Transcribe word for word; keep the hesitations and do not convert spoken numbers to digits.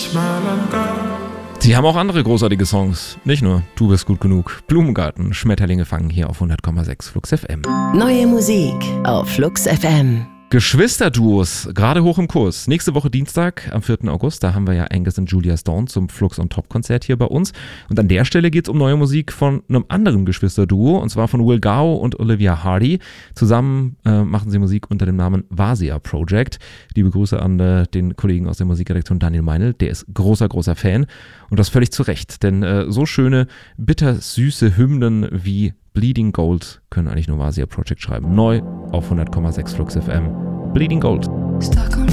Sie haben auch andere großartige Songs, nicht nur Du bist gut genug. Blumengarten, Schmetterlinge fangen hier auf hundert Komma sechs Flux F M. Neue Musik auf Flux F M. Geschwisterduos, gerade hoch im Kurs. Nächste Woche Dienstag, am vierten August, da haben wir ja Angus und Julia Stone zum Flux on Top Konzert hier bei uns. Und an der Stelle geht es um neue Musik von einem anderen Geschwisterduo, und zwar von Will Gao und Olivia Hardy. Zusammen äh, machen sie Musik unter dem Namen Vasia Project. Liebe Grüße an äh, den Kollegen aus der Musikredaktion Daniel Meinl, der ist großer, großer Fan. Und das völlig zu Recht, denn äh, so schöne, bittersüße Hymnen wie Bleeding Gold können eigentlich nur Vasia Project schreiben. Neu auf hundert Komma sechs Flux F M. Bleeding Gold.